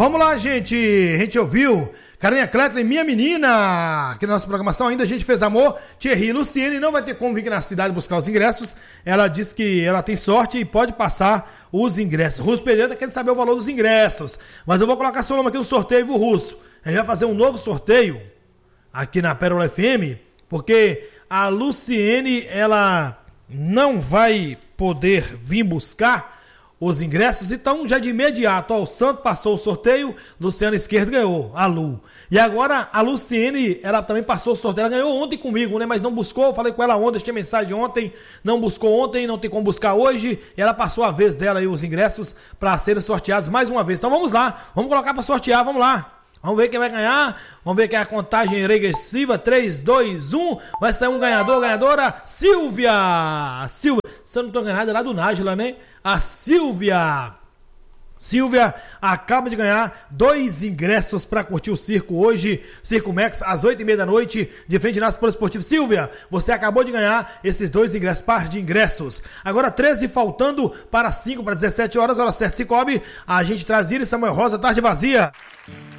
Vamos lá, gente. A gente ouviu Carinha Cletlin, Minha Menina. Aqui na nossa programação ainda a gente fez amor. Thierry e Luciene não vai ter como vir aqui na cidade buscar os ingressos. Ela disse que ela tem sorte e pode passar os ingressos. Russo Pereira tá querendo saber o valor dos ingressos. Mas eu vou colocar seu nome aqui no sorteio, viu, Russo? A gente vai fazer um novo sorteio aqui na Pérola FM, porque a Luciene, ela não vai poder vir buscar os ingressos, então já de imediato, ó, o Santo passou o sorteio, Luciana Esquerdo ganhou, a Lu. E agora a Luciene, ela também passou o sorteio, ela ganhou ontem comigo, né, mas não buscou, eu falei com ela ontem, deixei mensagem ontem, não buscou ontem, não tem como buscar hoje, e ela passou a vez dela aí os ingressos para serem sorteados mais uma vez. Então vamos lá, vamos colocar para sortear, vamos lá. Vamos ver quem vai ganhar, vamos ver quem é a contagem regressiva, 3, 2, 1, vai sair um ganhador, ganhadora, Silvia, se eu não estou enganado, é lá do Nájila, né? A Silvia acaba de ganhar 2 ingressos para curtir o circo hoje, Circo Max, às 8h30 da noite, de frente ao nosso Polo Esportivo. Silvia, você acabou de ganhar esses 2 ingressos, par de ingressos. Agora 13 faltando para 5, para 17 horas, hora certa, Cicobi, a gente traz ele, Samuel Rosa, tarde vazia.